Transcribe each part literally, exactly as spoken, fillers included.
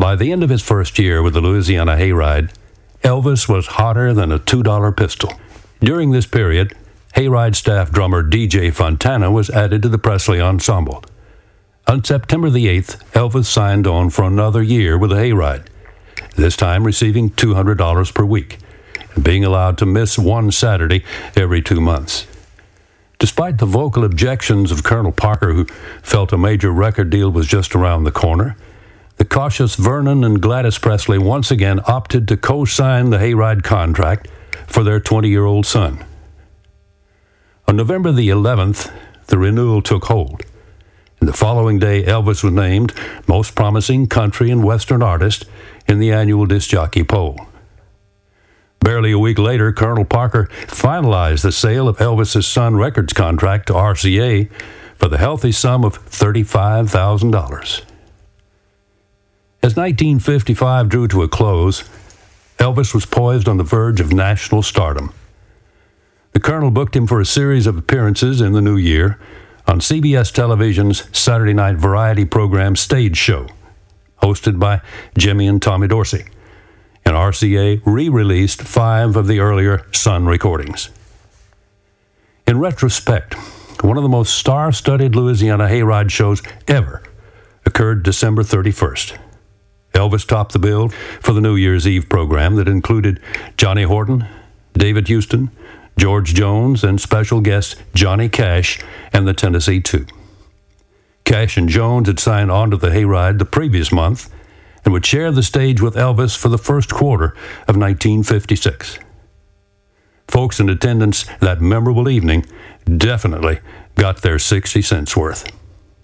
By the end of his first year with the Louisiana Hayride, Elvis was hotter than a two dollar pistol. During this period, Hayride staff drummer D J Fontana was added to the Presley Ensemble. On September the eighth, Elvis signed on for another year with the Hayride, this time receiving two hundred dollars per week and being allowed to miss one Saturday every two months. Despite the vocal objections of Colonel Parker, who felt a major record deal was just around the corner, the cautious Vernon and Gladys Presley once again opted to co-sign the Hayride contract for their twenty-year-old son. On November the eleventh, the renewal took hold, and the following day Elvis was named Most Promising Country and Western Artist in the annual disc jockey poll. Barely a week later, Colonel Parker finalized the sale of Elvis's Sun Records contract to R C A for the healthy sum of thirty-five thousand dollars. As nineteen fifty-five drew to a close, Elvis was poised on the verge of national stardom. The Colonel booked him for a series of appearances in the new year on C B S Television's Saturday night variety program Stage Show, hosted by Jimmy and Tommy Dorsey, and R C A re-released five of the earlier Sun recordings. In retrospect, one of the most star-studded Louisiana Hayride shows ever occurred December thirty-first. Elvis topped the bill for the New Year's Eve program that included Johnny Horton, David Houston, George Jones, and special guest Johnny Cash and the Tennessee Two. Cash and Jones had signed on to the Hayride the previous month and would share the stage with Elvis for the first quarter of nineteen fifty-six. Folks in attendance that memorable evening definitely got their sixty cents worth.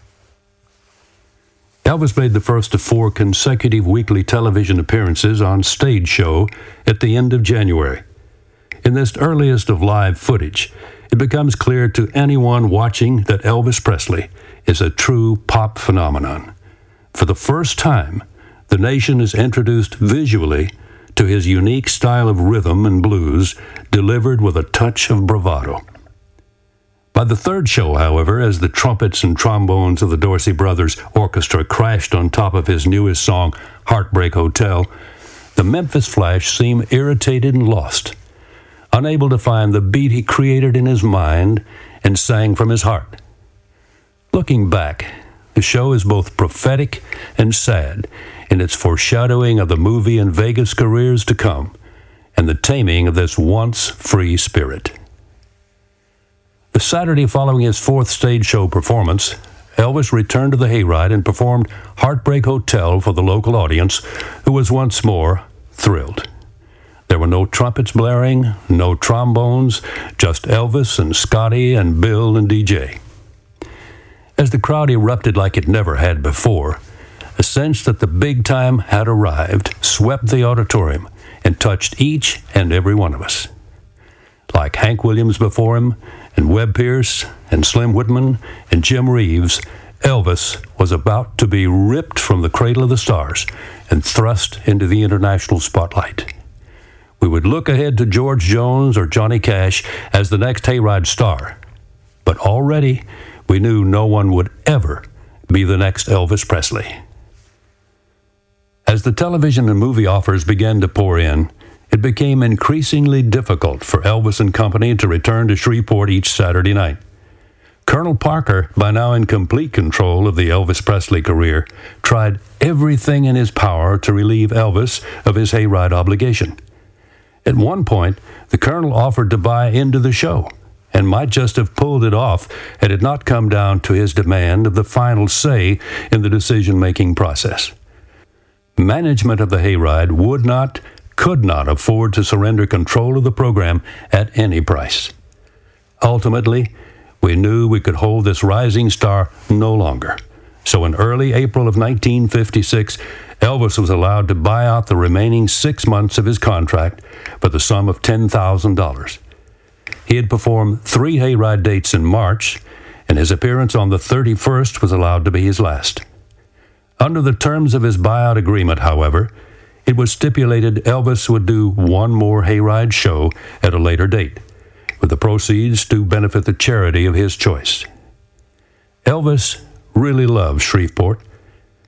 Elvis made the first of four consecutive weekly television appearances on Stage Show at the end of January. In this earliest of live footage, it becomes clear to anyone watching that Elvis Presley is a true pop phenomenon. For the first time, the nation is introduced visually to his unique style of rhythm and blues delivered with a touch of bravado. By the third show, however, as the trumpets and trombones of the Dorsey Brothers Orchestra crashed on top of his newest song, Heartbreak Hotel, the Memphis Flash seemed irritated and lost, unable to find the beat he created in his mind and sang from his heart. Looking back, the show is both prophetic and sad in its foreshadowing of the movie and Vegas careers to come and the taming of this once free spirit. The Saturday following his fourth stage show performance, Elvis returned to the Hayride and performed Heartbreak Hotel for the local audience, who was once more thrilled. There were no trumpets blaring, no trombones, just Elvis and Scotty and Bill and D J. As the crowd erupted like it never had before, a sense that the big time had arrived swept the auditorium and touched each and every one of us. Like Hank Williams before him, and Webb Pierce, and Slim Whitman, and Jim Reeves, Elvis was about to be ripped from the cradle of the stars and thrust into the international spotlight. We would look ahead to George Jones or Johnny Cash as the next Hayride star, but already we knew no one would ever be the next Elvis Presley. As the television and movie offers began to pour in, it became increasingly difficult for Elvis and company to return to Shreveport each Saturday night. Colonel Parker, by now in complete control of the Elvis Presley career, tried everything in his power to relieve Elvis of his Hayride obligation. At one point, the Colonel offered to buy into the show and might just have pulled it off had it not come down to his demand of the final say in the decision-making process. Management of the Hayride would not, could not afford to surrender control of the program at any price. Ultimately, we knew we could hold this rising star no longer. So in early April of nineteen fifty-six, Elvis was allowed to buy out the remaining six months of his contract for the sum of ten thousand dollars. He had performed three Hayride dates in March, and his appearance on the thirty-first was allowed to be his last. Under the terms of his buyout agreement, however, it was stipulated Elvis would do one more Hayride show at a later date, with the proceeds to benefit the charity of his choice. Elvis really loved Shreveport,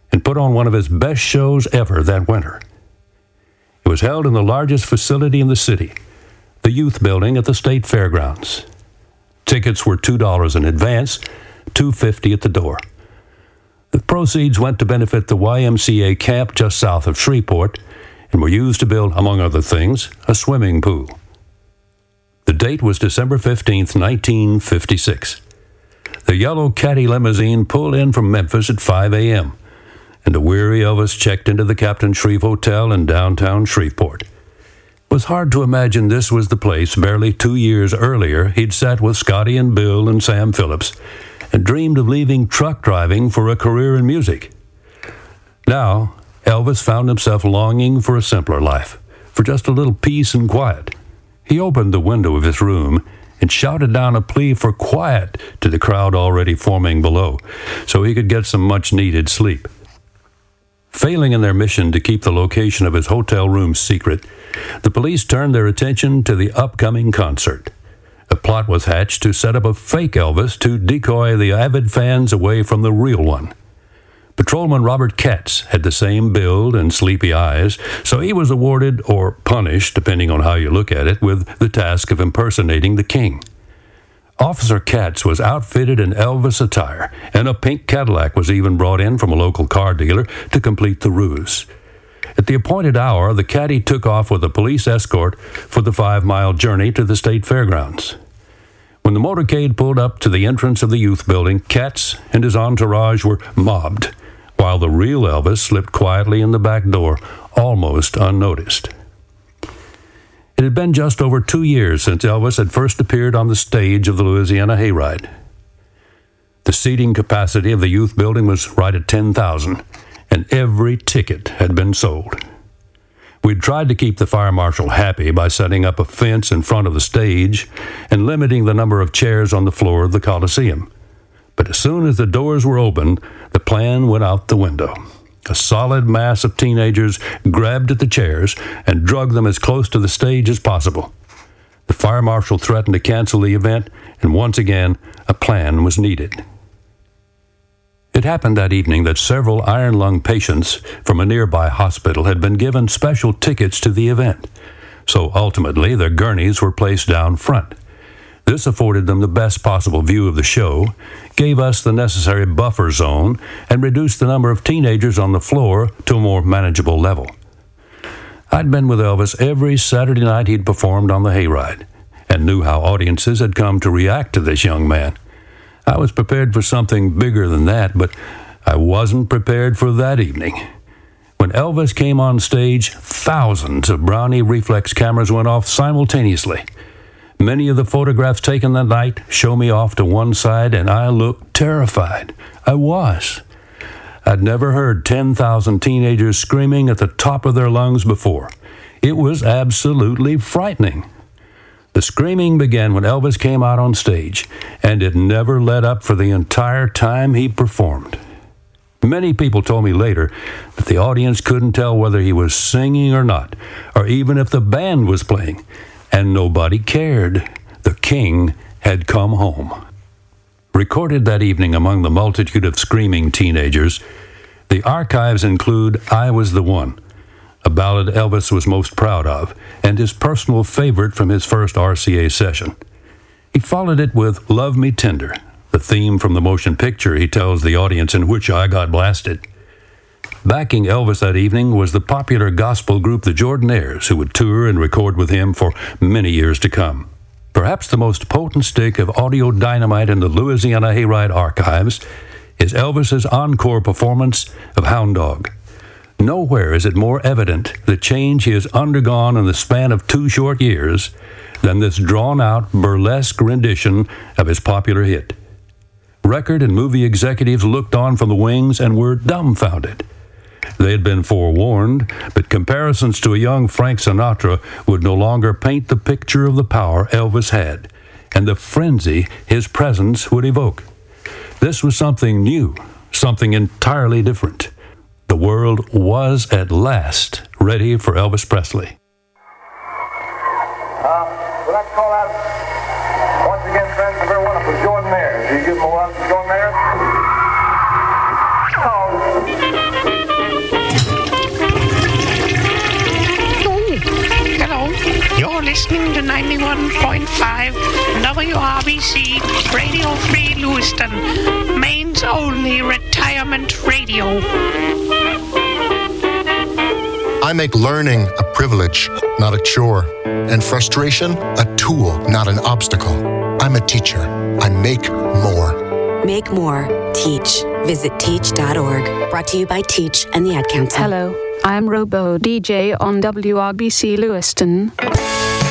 and put on one of his best shows ever that winter. It was held in the largest facility in the city, the Youth Building at the State Fairgrounds. Tickets were two dollars in advance, two dollars and fifty cents at the door. The proceeds went to benefit the Y M C A camp just south of Shreveport and were used to build, among other things, a swimming pool. The date was December fifteenth, nineteen fifty-six. The yellow Caddy limousine pulled in from Memphis at five a.m., and the weary Elvis checked into the Captain Shreve Hotel in downtown Shreveport. It was hard to imagine this was the place barely two years earlier he'd sat with Scotty and Bill and Sam Phillips and dreamed of leaving truck driving for a career in music. Now, Elvis found himself longing for a simpler life, for just a little peace and quiet. He opened the window of his room and shouted down a plea for quiet to the crowd already forming below, so he could get some much-needed sleep. Failing in their mission to keep the location of his hotel room secret, the police turned their attention to the upcoming concert. A plot was hatched to set up a fake Elvis to decoy the avid fans away from the real one. Patrolman Robert Katz had the same build and sleepy eyes, so he was awarded, or punished, depending on how you look at it, with the task of impersonating the king. Officer Katz was outfitted in Elvis attire, and a pink Cadillac was even brought in from a local car dealer to complete the ruse. At the appointed hour, the caddy took off with a police escort for the five-mile journey to the state fairgrounds. When the motorcade pulled up to the entrance of the youth building, Katz and his entourage were mobbed, while the real Elvis slipped quietly in the back door, almost unnoticed. It had been just over two years since Elvis had first appeared on the stage of the Louisiana Hayride. The seating capacity of the youth building was right at ten thousand, and every ticket had been sold. We'd tried to keep the fire marshal happy by setting up a fence in front of the stage and limiting the number of chairs on the floor of the Coliseum. But as soon as the doors were opened, the plan went out the window. A solid mass of teenagers grabbed at the chairs and dragged them as close to the stage as possible. The fire marshal threatened to cancel the event, and once again, a plan was needed. It happened that evening that several iron lung patients from a nearby hospital had been given special tickets to the event, so ultimately their gurneys were placed down front. This afforded them the best possible view of the show, gave us the necessary buffer zone, and reduced the number of teenagers on the floor to a more manageable level. I'd been with Elvis every Saturday night he'd performed on the Hayride, and knew how audiences had come to react to this young man. I was prepared for something bigger than that, but I wasn't prepared for that evening. When Elvis came on stage, thousands of Brownie reflex cameras went off simultaneously. Many of the photographs taken that night show me off to one side, and I looked terrified. I was. I'd never heard ten thousand teenagers screaming at the top of their lungs before. It was absolutely frightening. The screaming began when Elvis came out on stage, and it never let up for the entire time he performed. Many people told me later that the audience couldn't tell whether he was singing or not, or even if the band was playing. And nobody cared. The king had come home. Recorded that evening among the multitude of screaming teenagers, the archives include I Was the One, a ballad Elvis was most proud of, and his personal favorite from his first R C A session. He followed it with Love Me Tender, the theme from the motion picture he tells the audience in which I got blasted. Backing Elvis that evening was the popular gospel group the Jordanaires, who would tour and record with him for many years to come. Perhaps the most potent stick of audio dynamite in the Louisiana Hayride archives is Elvis's encore performance of Hound Dog. Nowhere is it more evident the change he has undergone in the span of two short years than this drawn-out, burlesque rendition of his popular hit. Record and movie executives looked on from the wings and were dumbfounded. They had been forewarned, but comparisons to a young Frank Sinatra would no longer paint the picture of the power Elvis had, and the frenzy his presence would evoke. This was something new, something entirely different. The world was at last ready for Elvis Presley. Uh, we'd like to call out once again, friends, the very wonderful Jordanaires. Do you give them a love to Jordanaires? Oh. ninety-one point five W R B C Radio Free Lewiston, Maine's only retirement radio. I make learning a privilege, not a chore, and frustration a tool, not an obstacle. I'm a teacher. I make more. Make more. Teach. Visit teach dot org. Brought to you by Teach and the Ad Council. Hello, I'm Robo D J on W R B C Lewiston.